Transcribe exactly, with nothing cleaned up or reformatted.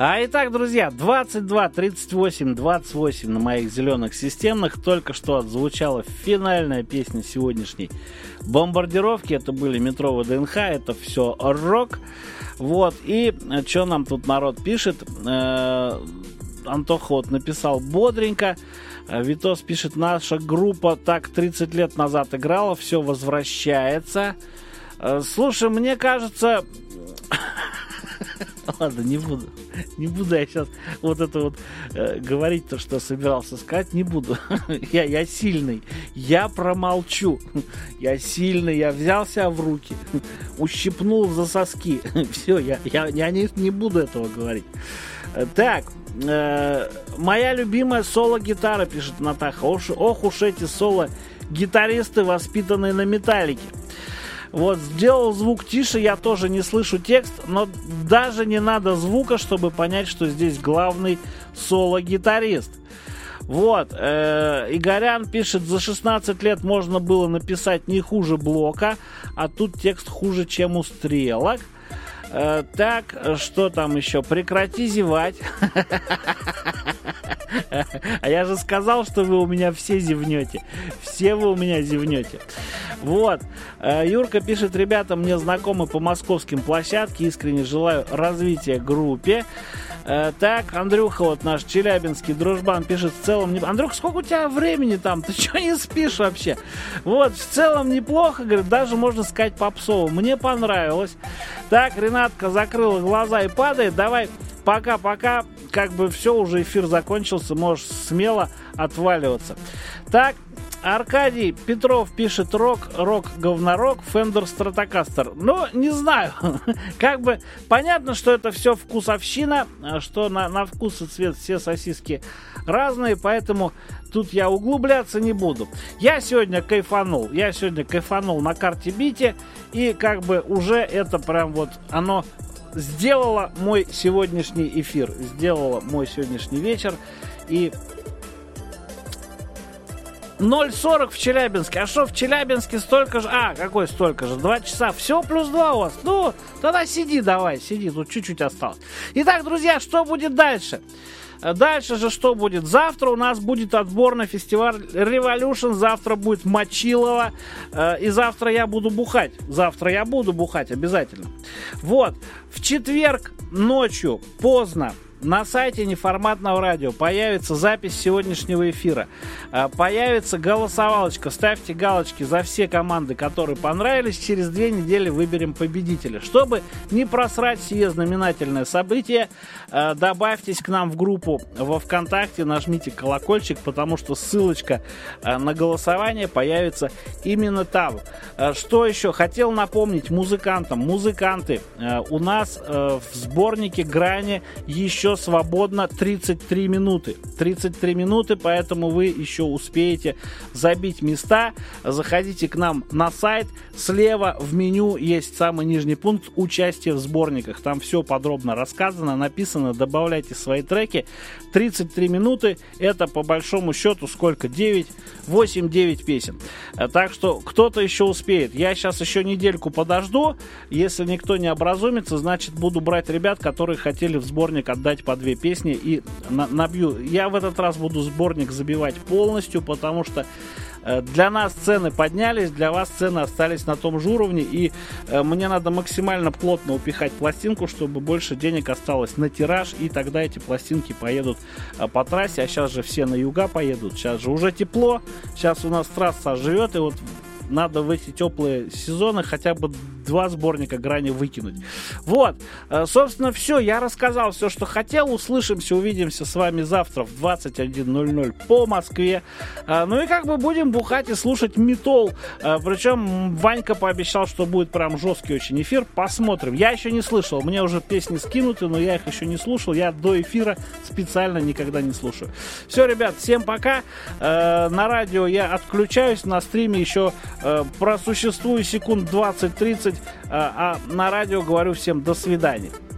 А итак, друзья, двадцать два тридцать восемь двадцать восемь на моих зеленых системных только что отзвучала финальная песня сегодняшней бомбардировки. Это были Метро ВДНХ, это все рок. Вот, и что нам тут народ пишет? Э-э- Антоха вот написал бодренько. Витос пишет: наша группа так тридцать лет назад играла, все возвращается. Слушай, мне кажется... Ладно, не буду. Не буду я сейчас вот это вот э, говорить, то, что собирался сказать, не буду. я, я сильный. Я промолчу. Я сильный. Я взял себя в руки. Ущипнул за соски. Все, я, я, я не, не буду этого говорить. Так, э, моя любимая соло-гитара, пишет Натаха. Ох, ох уж эти соло-гитаристы, воспитанные на металлике. Вот, сделал звук тише, я тоже не слышу текст, но даже не надо звука, чтобы понять, что здесь главный соло-гитарист. Вот, э, Игорян пишет: за шестнадцать лет можно было написать не хуже Блока, а тут текст хуже, чем у Стрелок. Э, так, что там еще? Прекрати зевать. А я же сказал, что вы у меня все зевнете. Все вы у меня зевнете. Вот. Юрка пишет: ребята, мне знакомы по московским площадкам. Искренне желаю развития группе. Так, Андрюха, вот наш челябинский дружбан, пишет: в целом... Не... Андрюха, сколько у тебя времени там? Ты что не спишь вообще? Вот, в целом неплохо, говорит, даже можно сказать попсово. Мне понравилось. Так, Ренатка закрыла глаза и падает. Давай, пока-пока. Как бы все, уже эфир закончился, можешь смело отваливаться. Так, Аркадий Петров пишет: рок, рок, говнорок, Fender Stratocaster. Ну, не знаю. Как бы понятно, что это все вкусовщина, что на, на вкус и цвет все сосиски разные, поэтому тут я углубляться не буду. Я сегодня кайфанул. Я сегодня кайфанул на карте бите, и как бы уже это прям вот оно сделало мой сегодняшний эфир, сделало мой сегодняшний вечер. И ноль сорок в Челябинске. А что в Челябинске столько же? А, какой столько же? Два часа. Все плюс два у вас. Ну, тогда сиди давай, сиди. Тут чуть-чуть осталось. Итак, друзья, что будет дальше? Дальше же что будет? Завтра у нас будет отбор на фестиваль Revolution. Завтра будет Мочилово. И завтра я буду бухать. Завтра я буду бухать обязательно. Вот. В четверг ночью поздно на сайте Неформатного радио появится запись сегодняшнего эфира. Появится голосовалочка. Ставьте галочки за все команды, которые понравились. Через две недели выберем победителя. Чтобы не просрать сие знаменательное событие, добавьтесь к нам в группу во ВКонтакте, нажмите колокольчик, потому что ссылочка на голосование появится именно там. Что еще? Хотел напомнить музыкантам. Музыканты, у нас в сборнике «Грани» еще свободно тридцать три минуты. тридцать три минуты, поэтому вы еще успеете забить места. Заходите к нам на сайт. Слева в меню есть самый нижний пункт «Участие в сборниках». Там все подробно рассказано, написано. Добавляйте свои треки. тридцать три минуты. Это по большому счету сколько? девять, восемь-девять песен. Так что кто-то еще успеет. Я сейчас еще недельку подожду. Если никто не образумится, значит буду брать ребят, которые хотели в сборник отдать по две песни и на- набью. Я в этот раз буду сборник забивать полностью, потому что э, для нас цены поднялись, для вас цены остались на том же уровне, и э, мне надо максимально плотно упихать пластинку, чтобы больше денег осталось на тираж, и тогда эти пластинки поедут э, по трассе. А сейчас же все на юга поедут, сейчас же уже тепло, сейчас у нас трасса живет, и вот надо в эти теплые сезоны хотя бы два сборника «Грани» выкинуть. Вот, собственно, все. Я рассказал все, что хотел. Услышимся, увидимся с вами завтра в двадцать один ноль ноль по Москве. Ну и как бы будем бухать и слушать метал. Причем Ванька пообещал, что будет прям жесткий очень эфир. Посмотрим. Я еще не слышал. Мне уже песни скинуты, но я их еще не слушал. Я до эфира специально никогда не слушаю. Все, ребят, всем пока. На радио я отключаюсь. На стриме еще просуществую секунд двадцать-тридцать, а на радио говорю всем до свидания.